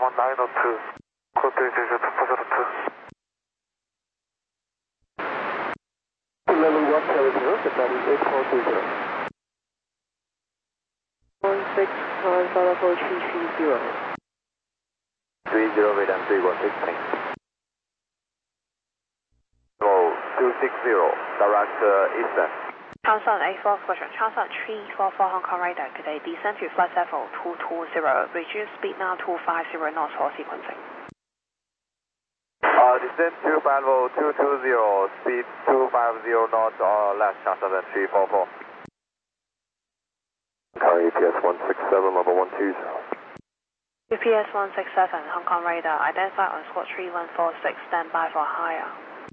902, Cottage 202. Level 170, Qatari 8420. 1694 30 Vedan 316, thanks. 260, direct Eastern. Transat 84 Squadron, Transat 344 Hong Kong radar, good day, descend to flight level 220, reduce speed now 250 knots for sequencing. Descend to level 220, speed 250 knots or less, Transat 344. Car EPS 167, level 120. UPS 167, Hong Kong radar, identified on squad 3146, stand by for higher.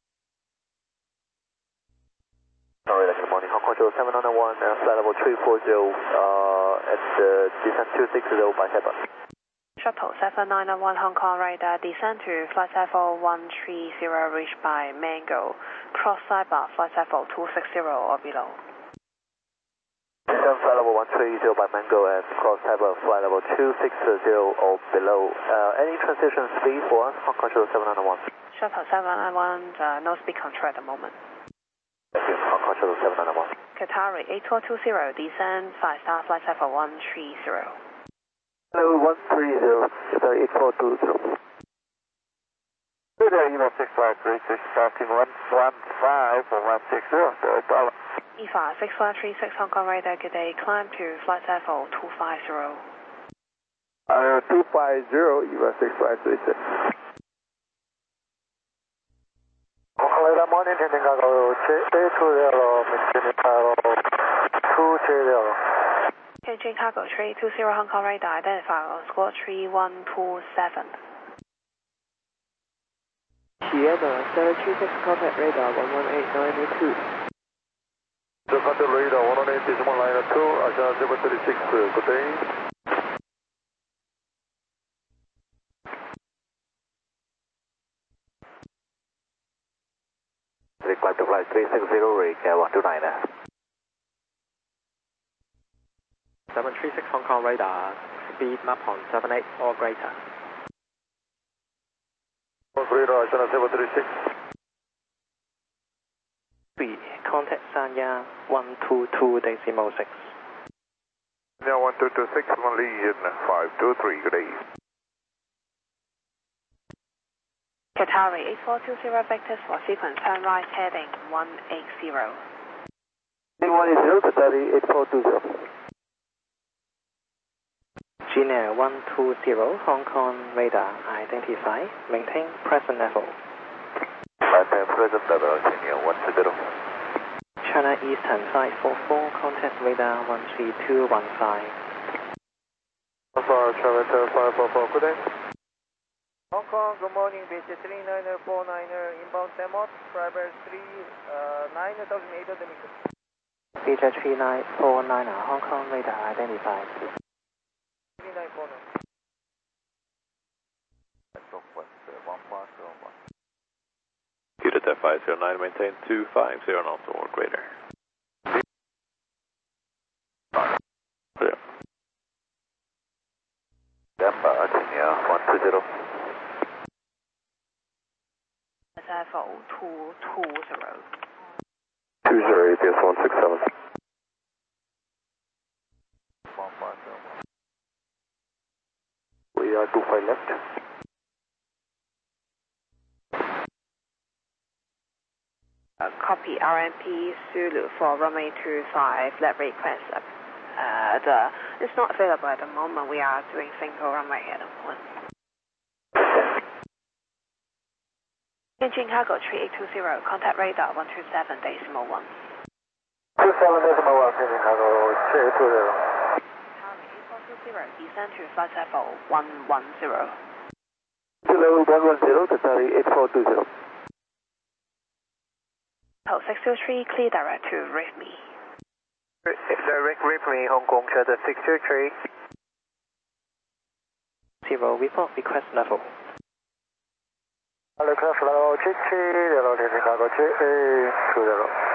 Alright, good morning, Hong Kong 0791, flight level 340, at descent 260 by Heber. Shuttle 7991 Hong Kong radar, descend to flight level 130, reached by Mango, cross sidebar, flight level 260 or below. Descend flight level 130 by Mango and cross Heber, flight level 260 or below. Any transition speed for us, Hong Kong 0791? Shuttle 791, no speed control at the moment. Thank you, Hong Kong 0791. Qatari 8420, descend 5-star flight level 130. Level 130, Qatari 8420. Good day, EVA 6536, starting 115 for 160, $. EVA 6536 Hong Kong radar, good day, climb to flight level 250. 250, EVA 6536. Hong Kong radar morning, Tianjin cargo 320, maintaining level 230. Tianjin cargo 320 Hong Kong radar, identified on squad 3127. Sienna 736, contact radar 118902. So contact radar 118.902, Asha 736, good day. Climb to flight 360, rate 129. 736 Hong Kong radar, speed map on 78 or greater. Radar, Asha 736. Speed, contact Sanya 122.6. Now 1226, Malaysian 523, good day. Qatari 8420 vectors for sequence, turn right heading 180. 180, Qatari 8420. Gina 120 Hong Kong radar, identify, maintain present level. Maintain present level, Kenya 120. China Eastern 544, contact radar 13215. Alpha, China 544, good day. Hong Kong, good morning, base 3949er, inbound Demot, Private 9,800 meters. BJ 3949, Hong Kong radar, identified. 3949. Unit 509, maintain 250 knots or greater. Demba, Kenya 120. Level 220. 20, APS 167. 150. We are 25 left. Copy RMP Zulu for runway 25, let request. It's not available at the moment. We are doing single runway at the moment. Tianjin cargo 3820, contact radar 127.1. 27.1, Tianjin cargo 3820. 8420, descend to flight level 110. To level 110, Qatari 8420. 623, clear direct to RIFME. Direct RIFME, Hong Kong, Shutter 623. 0, report request level. Hello, level 33, Tianjin cargo 3820.